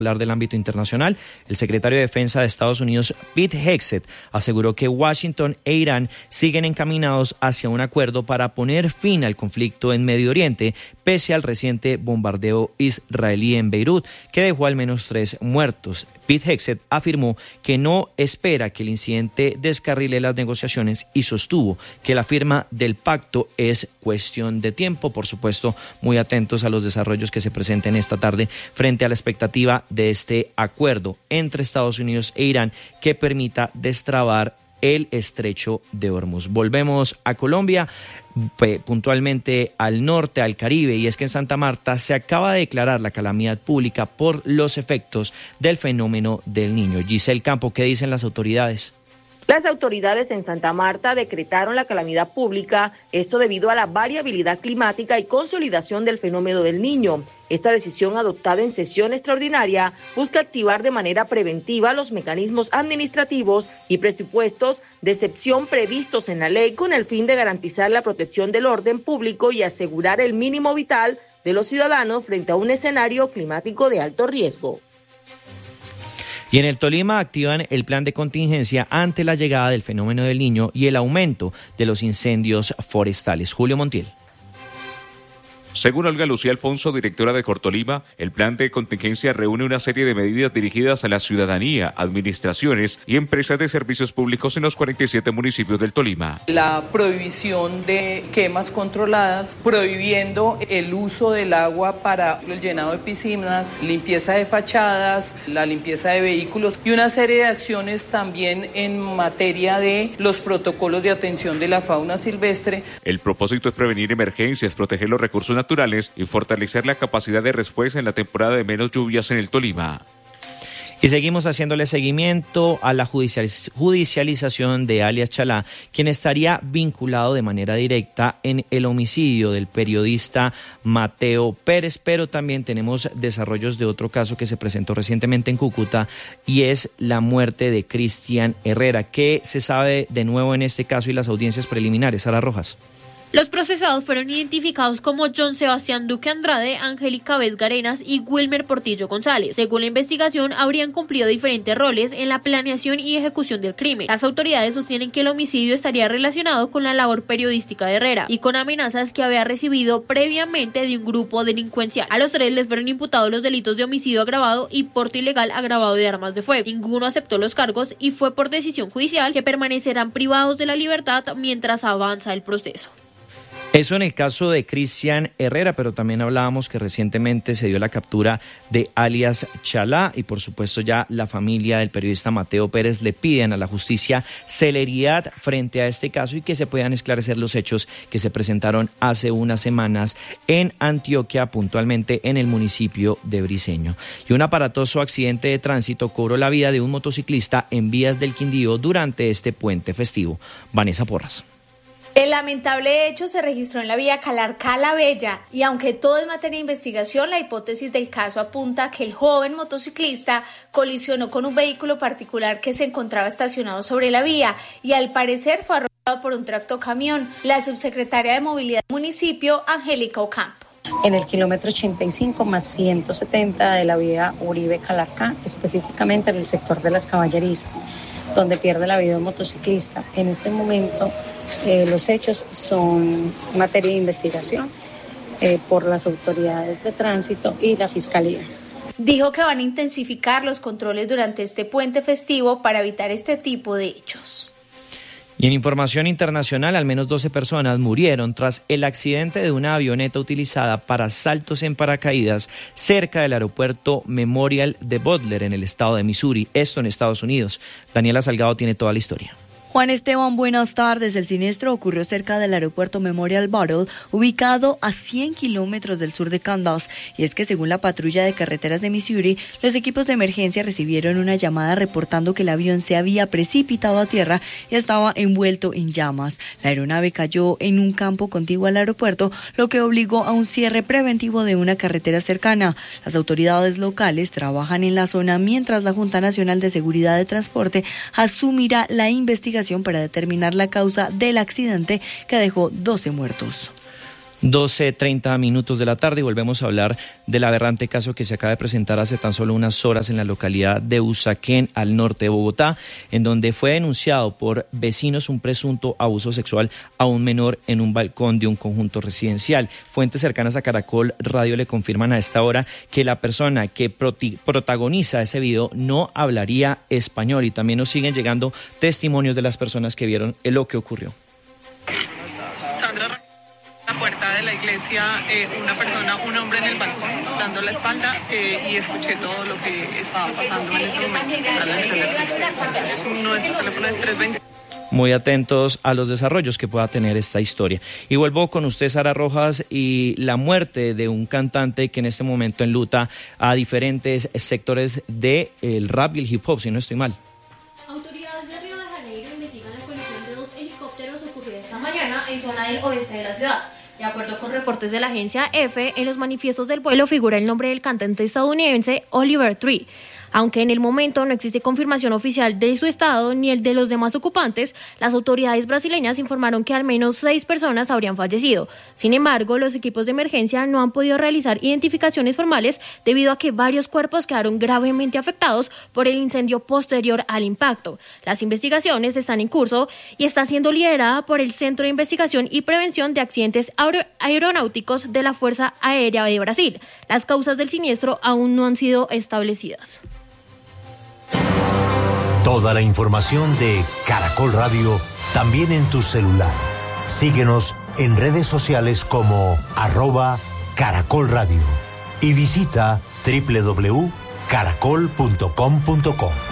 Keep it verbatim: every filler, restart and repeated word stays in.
Hablar del ámbito internacional, el secretario de Defensa de Estados Unidos, Pete Hegseth, aseguró que Washington e Irán siguen encaminados hacia un acuerdo para poner fin al conflicto en Medio Oriente, pese al reciente bombardeo israelí en Beirut, que dejó al menos tres muertos. Pete Hegseth afirmó que no espera que el incidente descarrile las negociaciones y sostuvo que la firma del pacto es cuestión de tiempo. Por supuesto, muy atentos a los desarrollos que se presenten esta tarde frente a la expectativa de este acuerdo entre Estados Unidos e Irán que permita destrabar el estrecho de Hormuz. Volvemos a Colombia, puntualmente al norte, al Caribe, y es que en Santa Marta se acaba de declarar la calamidad pública por los efectos del fenómeno del Niño. Giselle Campo, ¿qué dicen las autoridades? Las autoridades en Santa Marta decretaron la calamidad pública, esto debido a la variabilidad climática y consolidación del fenómeno del Niño. Esta decisión adoptada en sesión extraordinaria busca activar de manera preventiva los mecanismos administrativos y presupuestos de excepción previstos en la ley con el fin de garantizar la protección del orden público y asegurar el mínimo vital de los ciudadanos frente a un escenario climático de alto riesgo. Y en el Tolima activan el plan de contingencia ante la llegada del fenómeno del Niño y el aumento de los incendios forestales. Julio Montiel. Según Olga Lucía Alfonso, directora de Cortolima, el plan de contingencia reúne una serie de medidas dirigidas a la ciudadanía, administraciones y empresas de servicios públicos en los cuarenta y siete municipios del Tolima. La prohibición de quemas controladas, prohibiendo el uso del agua para el llenado de piscinas, limpieza de fachadas, la limpieza de vehículos y una serie de acciones también en materia de los protocolos de atención de la fauna silvestre. El propósito es prevenir emergencias, proteger los recursos naturales y fortalecer la capacidad de respuesta en la temporada de menos lluvias en el Tolima. Y seguimos haciéndole seguimiento a la judicialización de alias Chalá, quien estaría vinculado de manera directa en el homicidio del periodista Mateo Pérez, pero también tenemos desarrollos de otro caso que se presentó recientemente en Cúcuta y es la muerte de Cristian Herrera. ¿Qué se sabe de nuevo en este caso y las audiencias preliminares? Sara Rojas. Los procesados fueron identificados como John Sebastián Duque Andrade, Angélica Vesga Arenas y Wilmer Portillo González. Según la investigación, habrían cumplido diferentes roles en la planeación y ejecución del crimen. Las autoridades sostienen que el homicidio estaría relacionado con la labor periodística de Herrera y con amenazas que había recibido previamente de un grupo delincuencial. A los tres les fueron imputados los delitos de homicidio agravado y porte ilegal agravado de armas de fuego. Ninguno aceptó los cargos y fue por decisión judicial que permanecerán privados de la libertad mientras avanza el proceso. Eso en el caso de Cristian Herrera, pero también hablábamos que recientemente se dio la captura de alias Chalá y por supuesto ya la familia del periodista Mateo Pérez le piden a la justicia celeridad frente a este caso y que se puedan esclarecer los hechos que se presentaron hace unas semanas en Antioquia, puntualmente en el municipio de Briceño. Y un aparatoso accidente de tránsito cobró la vida de un motociclista en vías del Quindío durante este puente festivo. Vanessa Porras. El lamentable hecho se registró en la vía Calarcá-La Bella y aunque todo es materia de investigación, la hipótesis del caso apunta a que el joven motociclista colisionó con un vehículo particular que se encontraba estacionado sobre la vía y al parecer fue arrollado por un tractocamión. La subsecretaria de Movilidad del municipio, Angélica Ocampo. En el kilómetro ochenta y cinco más ciento setenta de la vía Uribe-Calarcá, específicamente en el sector de las Caballerizas, donde pierde la vida un motociclista. En este momento eh, los hechos son materia de investigación eh, por las autoridades de tránsito y la Fiscalía. Dijo que van a intensificar los controles durante este puente festivo para evitar este tipo de hechos. Y en información internacional, al menos doce personas murieron tras el accidente de una avioneta utilizada para saltos en paracaídas cerca del aeropuerto Memorial de Butler en el estado de Missouri, esto en Estados Unidos. Daniela Salgado tiene toda la historia. Juan Esteban, buenas tardes. El siniestro ocurrió cerca del aeropuerto Memorial Butler, ubicado a cien kilómetros del sur de Kansas. Y es que según la patrulla de carreteras de Missouri, los equipos de emergencia recibieron una llamada reportando que el avión se había precipitado a tierra y estaba envuelto en llamas. La aeronave cayó en un campo contiguo al aeropuerto, lo que obligó a un cierre preventivo de una carretera cercana. Las autoridades locales trabajan en la zona mientras la Junta Nacional de Seguridad de Transporte asumirá la investigación para determinar la causa del accidente que dejó doce muertos. doce treinta minutos de la tarde y volvemos a hablar del aberrante caso que se acaba de presentar hace tan solo unas horas en la localidad de Usaquén, al norte de Bogotá, en donde fue denunciado por vecinos un presunto abuso sexual a un menor en un balcón de un conjunto residencial. Fuentes cercanas a Caracol Radio le confirman a esta hora que la persona que proti- protagoniza ese video no hablaría español, y también nos siguen llegando testimonios de las personas que vieron lo que ocurrió. La puerta de la iglesia, eh, una persona, un hombre en el balcón, dando la espalda, eh, y escuché todo lo que estaba pasando en ese momento. Nuestro teléfono es tres veinte. Muy atentos a los desarrollos que pueda tener esta historia. Y vuelvo con usted, Sara Rojas, y la muerte de un cantante que en este momento enluta a diferentes sectores del rap y el hip hop, si no estoy mal. Autoridades de Río de Janeiro investigan la colisión de dos helicópteros ocurrida esta mañana en zona del oeste de la ciudad. De acuerdo con reportes de la agencia F, en los manifiestos del vuelo figura el nombre del cantante estadounidense Oliver Tree. Aunque en el momento no existe confirmación oficial de su estado ni el de los demás ocupantes, las autoridades brasileñas informaron que al menos seis personas habrían fallecido. Sin embargo, los equipos de emergencia no han podido realizar identificaciones formales debido a que varios cuerpos quedaron gravemente afectados por el incendio posterior al impacto. Las investigaciones están en curso y está siendo liderada por el Centro de Investigación y Prevención de Accidentes Aer- Aeronáuticos de la Fuerza Aérea de Brasil. Las causas del siniestro aún no han sido establecidas. Toda la información de Caracol Radio también en tu celular. Síguenos en redes sociales como arroba Caracol Radio y visita doble u doble u doble u punto caracol punto com punto co.